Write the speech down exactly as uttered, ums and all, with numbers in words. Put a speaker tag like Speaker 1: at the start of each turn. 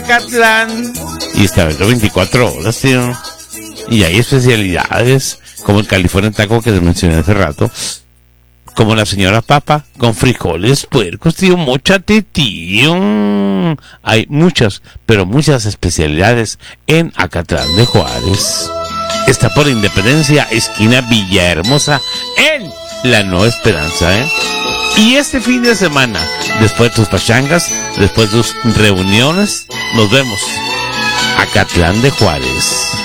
Speaker 1: Acatlán. Y está abierto veinticuatro horas, tío. Y hay especialidades, como el California Taco que les mencioné hace rato. Como la señora Papa, con frijoles puercos, tío, móchate, tío. Hay muchas, pero muchas especialidades en Acatlán de Juárez. Está por Independencia, esquina Villahermosa, en La Nueva Esperanza, ¿eh? Y este fin de semana, después de tus pachangas, después de tus reuniones, nos vemos. Acatlán de Juárez.